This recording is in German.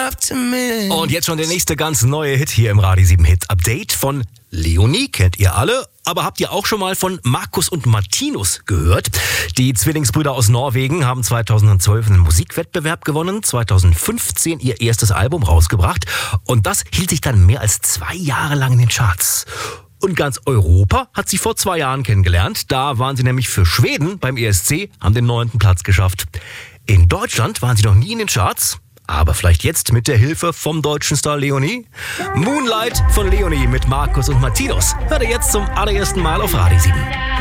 love to me. Und jetzt schon der nächste ganz neue Hit hier im Radio 7 Hit Update von Leonie, kennt ihr alle. Aber habt ihr auch schon mal von Markus und Martinus gehört? Die Zwillingsbrüder aus Norwegen haben 2012 einen Musikwettbewerb gewonnen, 2015 ihr erstes Album rausgebracht und das hielt sich dann mehr als 2 Jahre lang in den Charts. Und ganz Europa hat sie vor 2 Jahren kennengelernt. Da waren sie nämlich für Schweden beim ESC, haben den 9. Platz geschafft. In Deutschland waren sie noch nie in den Charts. Aber vielleicht jetzt mit der Hilfe vom deutschen Star Leonie? Moonlight von Leonie mit Markus und Martinus. Hört ihr jetzt zum allerersten Mal auf Radio 7.